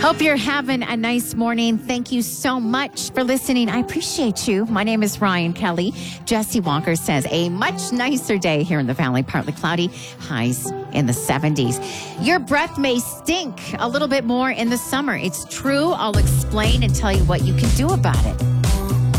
Hope you're having a nice morning. Thank you so much for listening. I appreciate you. My name is Ryan Kelly. Jesse Walker says a much nicer day here in the valley, partly cloudy, highs in the 70s. Your breath may stink a little bit more in the summer. It's true. I'll explain and tell you what you can do about it.